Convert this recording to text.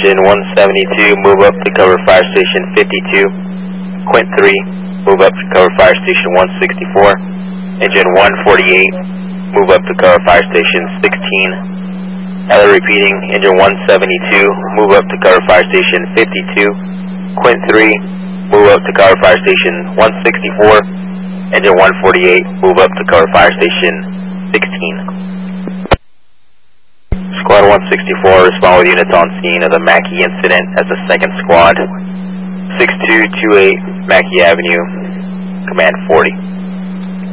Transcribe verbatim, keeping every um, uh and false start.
Engine one seventy-two, move up to cover Fire Station fifty-two. Quint three, move up to cover Fire Station one sixty-four. Engine one forty-eight, move up to cover Fire Station sixteen. Ellie repeating, Engine one seventy-two, move up to cover Fire Station fifty-two. Quint three, move up to cover Fire Station one sixty-four. Engine one forty-eight, move up to cover Fire Station sixteen. Squad one sixty-four, respond with units on scene of the Mackey incident as the second squad. six two two eight Mackey Avenue, command forty.